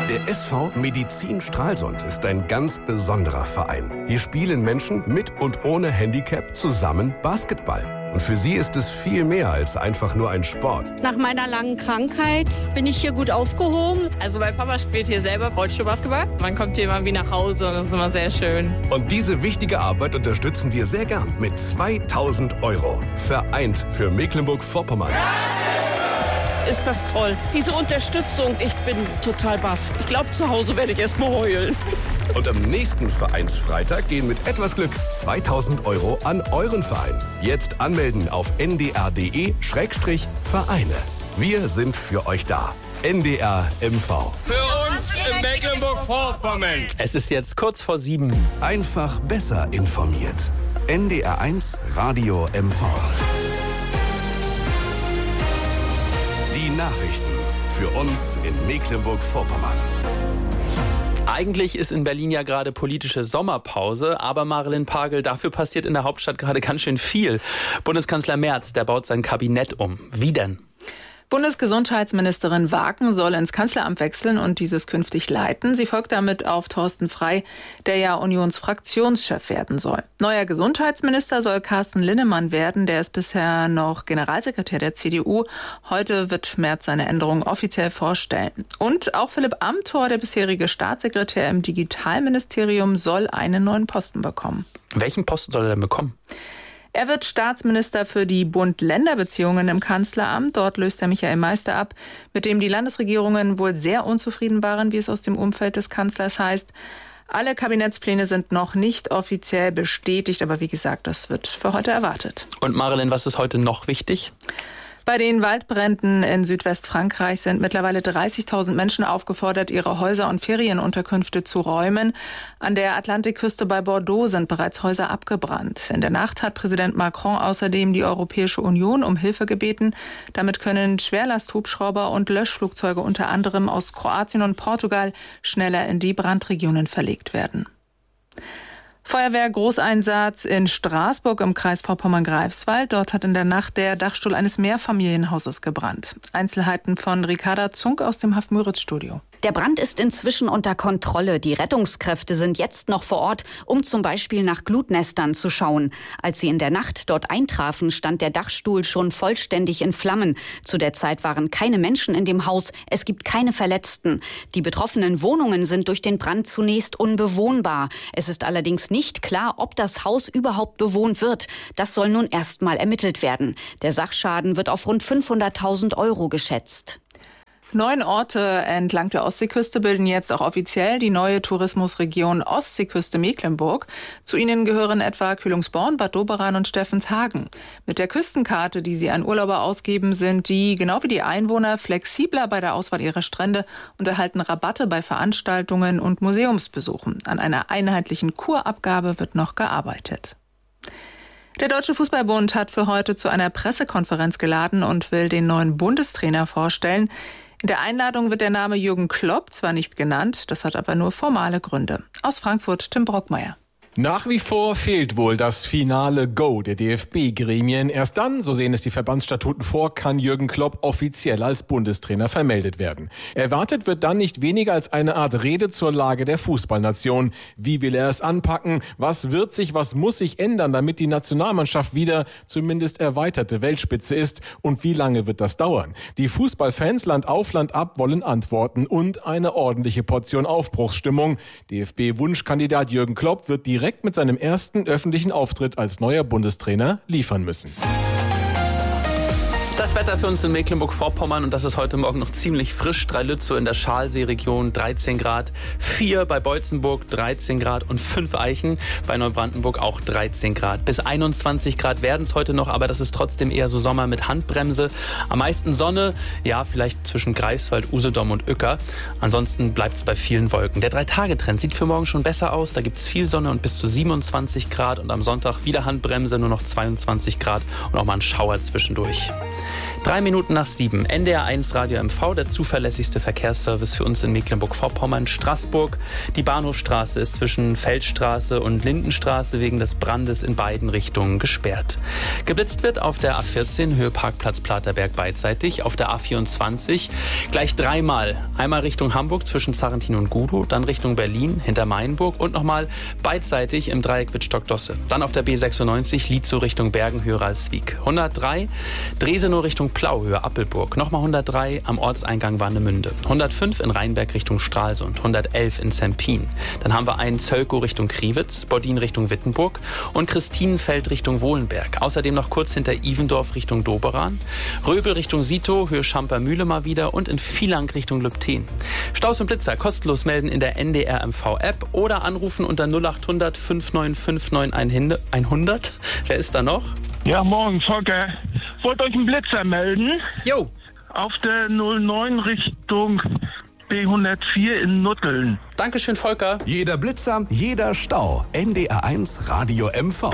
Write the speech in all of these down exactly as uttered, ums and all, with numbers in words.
Der S V Medizin Stralsund ist ein ganz besonderer Verein. Hier spielen Menschen mit und ohne Handicap zusammen Basketball. Und für sie ist es viel mehr als einfach nur ein Sport. Nach meiner langen Krankheit bin ich hier gut aufgehoben. Also mein Papa spielt hier selber Rollstuhlbasketball. Man kommt hier immer wie nach Hause und das ist immer sehr schön. Und diese wichtige Arbeit unterstützen wir sehr gern mit zweitausend Euro. Vereint für Mecklenburg-Vorpommern. Ist das toll. Diese Unterstützung, ich bin total baff. Ich glaube, zu Hause werde ich erst mal heulen. Und am nächsten Vereinsfreitag gehen mit etwas Glück zweitausend Euro an euren Verein. Jetzt anmelden auf n d r punkt d e Schrägstrich Vereine. Wir sind für euch da. N D R M V. Für uns in Mecklenburg-Vorpommern. Es ist jetzt kurz vor sieben. Einfach besser informiert. N D R eins Radio M V. Die Nachrichten für uns in Mecklenburg-Vorpommern. Eigentlich ist in Berlin ja gerade politische Sommerpause, aber Marilyn Pagel, dafür passiert in der Hauptstadt gerade ganz schön viel. Bundeskanzler Merz, der baut sein Kabinett um. Wie denn? Bundesgesundheitsministerin Waken soll ins Kanzleramt wechseln und dieses künftig leiten. Sie folgt damit auf Thorsten Frey, der ja Unionsfraktionschef werden soll. Neuer Gesundheitsminister soll Carsten Linnemann werden, der ist bisher noch Generalsekretär der C D U. Heute wird Merz seine Änderungen offiziell vorstellen. Und auch Philipp Amthor, der bisherige Staatssekretär im Digitalministerium, soll einen neuen Posten bekommen. Welchen Posten soll er denn bekommen? Er wird Staatsminister für die Bund-Länder-Beziehungen im Kanzleramt. Dort löst er Michael Meister ab, mit dem die Landesregierungen wohl sehr unzufrieden waren, wie es aus dem Umfeld des Kanzlers heißt. Alle Kabinettspläne sind noch nicht offiziell bestätigt, aber wie gesagt, das wird für heute erwartet. Und Marilyn, was ist heute noch wichtig? Bei den Waldbränden in Südwestfrankreich sind mittlerweile dreißigtausend Menschen aufgefordert, ihre Häuser und Ferienunterkünfte zu räumen. An der Atlantikküste bei Bordeaux sind bereits Häuser abgebrannt. In der Nacht hat Präsident Macron außerdem die Europäische Union um Hilfe gebeten. Damit können Schwerlasthubschrauber und Löschflugzeuge unter anderem aus Kroatien und Portugal schneller in die Brandregionen verlegt werden. Feuerwehr-Großeinsatz in Straßburg im Kreis Vorpommern-Greifswald. Dort hat in der Nacht der Dachstuhl eines Mehrfamilienhauses gebrannt. Einzelheiten von Ricarda Zunk aus dem Haft-Müritz-Studio. Der Brand ist inzwischen unter Kontrolle. Die Rettungskräfte sind jetzt noch vor Ort, um zum Beispiel nach Glutnestern zu schauen. Als sie in der Nacht dort eintrafen, stand der Dachstuhl schon vollständig in Flammen. Zu der Zeit waren keine Menschen in dem Haus. Es gibt keine Verletzten. Die betroffenen Wohnungen sind durch den Brand zunächst unbewohnbar. Es ist allerdings nicht klar, ob das Haus überhaupt bewohnt wird. Das soll nun erst mal ermittelt werden. Der Sachschaden wird auf rund fünfhunderttausend Euro geschätzt. Neun Orte entlang der Ostseeküste bilden jetzt auch offiziell die neue Tourismusregion Ostseeküste Mecklenburg. Zu ihnen gehören etwa Kühlungsborn, Bad Doberan und Steffenshagen. Mit der Küstenkarte, die sie an Urlauber ausgeben, sind die, genau wie die Einwohner, flexibler bei der Auswahl ihrer Strände und erhalten Rabatte bei Veranstaltungen und Museumsbesuchen. An einer einheitlichen Kurabgabe wird noch gearbeitet. Der Deutsche Fußballbund hat für heute zu einer Pressekonferenz geladen und will den neuen Bundestrainer vorstellen. In der Einladung wird der Name Jürgen Klopp zwar nicht genannt, das hat aber nur formale Gründe. Aus Frankfurt Tim Brockmeier. Nach wie vor fehlt wohl das finale Go der D F B-Gremien. Erst dann, so sehen es die Verbandsstatuten vor, kann Jürgen Klopp offiziell als Bundestrainer vermeldet werden. Erwartet wird dann nicht weniger als eine Art Rede zur Lage der Fußballnation. Wie will er es anpacken? Was wird sich, was muss sich ändern, damit die Nationalmannschaft wieder zumindest erweiterte Weltspitze ist? Und wie lange wird das dauern? Die Fußballfans Land auf, Land ab wollen Antworten und eine ordentliche Portion Aufbruchsstimmung. D F B-Wunschkandidat Jürgen Klopp wird direkt mit seinem ersten öffentlichen Auftritt als neuer Bundestrainer liefern müssen. Das Wetter für uns in Mecklenburg-Vorpommern, und das ist heute Morgen noch ziemlich frisch. Drei Lützow in der Schalsee-Region, dreizehn Grad. Vier bei Beutzenburg, dreizehn Grad. Und fünf Eichen bei Neubrandenburg, auch dreizehn Grad. Bis einundzwanzig Grad werden es heute noch, aber das ist trotzdem eher so Sommer mit Handbremse. Am meisten Sonne, ja, vielleicht zwischen Greifswald, Usedom und Uecker. Ansonsten bleibt es bei vielen Wolken. Der Drei-Tage-Trend sieht für morgen schon besser aus. Da gibt es viel Sonne und bis zu siebenundzwanzig Grad. Und am Sonntag wieder Handbremse, nur noch zweiundzwanzig Grad und auch mal ein Schauer zwischendurch. Drei Minuten nach sieben. N D R eins Radio M V, der zuverlässigste Verkehrsservice für uns in Mecklenburg-Vorpommern. Straßburg. Die Bahnhofstraße ist zwischen Feldstraße und Lindenstraße wegen des Brandes in beiden Richtungen gesperrt. Geblitzt wird auf der A vierzehn, Höhe Parkplatz Platerberg beidseitig, auf der A vierundzwanzig gleich dreimal. Einmal Richtung Hamburg zwischen Zarrentin und Gudow, dann Richtung Berlin hinter Mainburg und nochmal beidseitig im Dreieck Wittstock-Dosse. Dann auf der B sechsundneunzig Lietzow Richtung Bergen, Höhe Ralswiek. hundertdrei Dresenow Richtung Plau, Höhe Appelburg. Nochmal hundertdrei am Ortseingang Warnemünde. hundertfünf in Rheinberg Richtung Stralsund. hundertelf in Zempin. Dann haben wir einen Zölkow Richtung Kriwitz, Bodin Richtung Wittenburg und Christinenfeld Richtung Wohlenberg. Außerdem noch kurz hinter Ivendorf Richtung Doberan. Röbel Richtung Sito, Höhe Schampermühle mal wieder und in Vielank Richtung Lübten. Staus und Blitzer kostenlos melden in der N D R M V App oder anrufen unter null acht hundert fünf neun fünf neun hundert. Wer ist da noch? Ja, morgen, Volker. Wollt euch einen Blitzer melden? Jo. Auf der null neun Richtung B hundertvier in Nutteln. Dankeschön, Volker. Jeder Blitzer, jeder Stau. N D R eins Radio M V.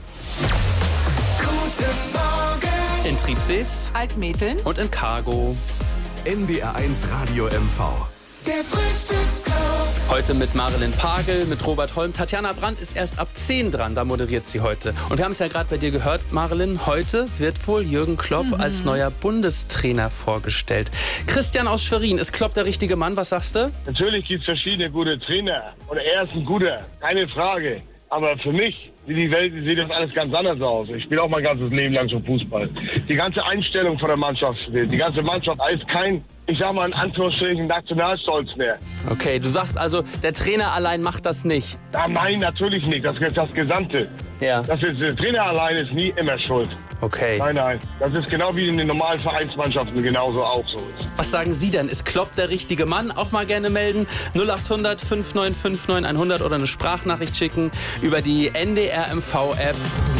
Guten Morgen. In Triebsees, Altmetteln und in Cargo. N D R eins Radio M V. Der Frühstücksclub. Heute mit Marilyn Pagel, mit Robert Holm. Tatjana Brandt ist erst ab zehn dran, da moderiert sie heute. Und wir haben es ja gerade bei dir gehört, Marilyn, heute wird wohl Jürgen Klopp mhm. als neuer Bundestrainer vorgestellt. Christian aus Schwerin, ist Klopp der richtige Mann? Was sagst du? Natürlich gibt es verschiedene gute Trainer. Und er ist ein guter, keine Frage. Aber für mich, wie die Welt, sieht das alles ganz anders aus. Ich spiele auch mein ganzes Leben lang schon Fußball. Die ganze Einstellung von der Mannschaft, die ganze Mannschaft ist kein, ich sag mal in Anführungsstrichen, Nationalstolz mehr. Okay, du sagst also, der Trainer allein macht das nicht? Ja, nein, natürlich nicht. Das ist das Gesamte. Ja. Das ist, der Trainer allein ist nie immer schuld. Okay. Nein, nein. Das ist genau wie in den normalen Vereinsmannschaften genauso auch so ist. Was sagen Sie denn? Ist Klopp der richtige Mann? Auch mal gerne melden. null acht hundert fünf neun fünf neun hundert oder eine Sprachnachricht schicken über die N D R M V App.